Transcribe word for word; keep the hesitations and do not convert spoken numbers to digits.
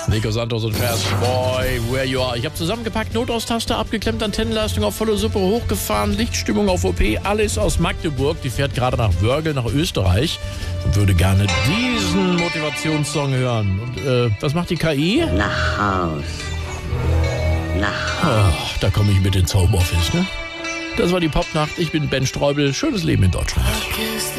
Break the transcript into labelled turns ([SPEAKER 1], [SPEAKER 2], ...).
[SPEAKER 1] Nico Santos und Fast Boy, Where You Are. Ich habe zusammengepackt, Notaustaste abgeklemmt, Antennenleistung auf volle Suppe hochgefahren, Lichtstimmung auf O P, alles aus Magdeburg. Die fährt gerade nach Wörgl, nach Österreich und würde gerne diesen Motivationssong hören. Und äh, was macht die K I?
[SPEAKER 2] Nach Haus. Nach Haus.
[SPEAKER 1] Oh, da komme ich mit ins Homeoffice, ne? Das war die Popnacht. Ich bin Ben Streubel. Schönes Leben in Deutschland.